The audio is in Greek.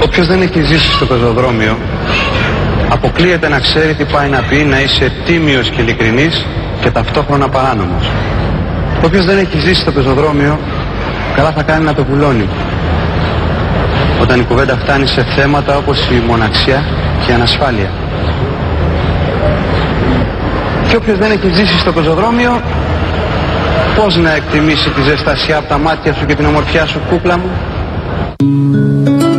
Όποιος δεν έχει ζήσει στο πεζοδρόμιο, αποκλείεται να ξέρει τι πάει να πει να είσαι τίμιος και ειλικρινής και ταυτόχρονα παράνομος. Όποιος δεν έχει ζήσει στο πεζοδρόμιο, καλά θα κάνει να το βουλώνει όταν η κουβέντα φτάνει σε θέματα όπως η μοναξιά και η ανασφάλεια. Και όποιος δεν έχει ζήσει στο πεζοδρόμιο, πώς να εκτιμήσει τη ζεστασιά από τα μάτια σου και την ομορφιά σου, κούκλα μου?